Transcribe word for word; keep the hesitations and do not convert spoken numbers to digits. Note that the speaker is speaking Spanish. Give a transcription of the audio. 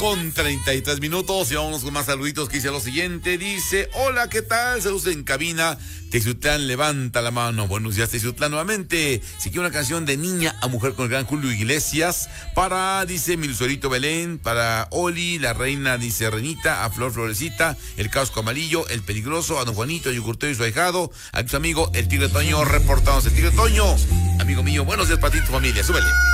con treinta y tres minutos y vámonos con más saluditos que dice lo siguiente. Dice, hola, ¿qué tal? Saludos en cabina. Teciutlán, levanta la mano. Buenos días, Teciutlán, nuevamente. Si quiere una canción de niña a mujer con el gran Julio Iglesias. Para, dice, mi Lucerito Belén. Para Oli, la reina, dice Renita. A Flor Florecita. El Casco Amarillo. El Peligroso. A don Juanito, a Yogurteo y su ahijado. A tu amigo, el Tigre Toño, reportándose. El Tigre Toño, amigo mío, buenos días para ti y tu familia. Súbele.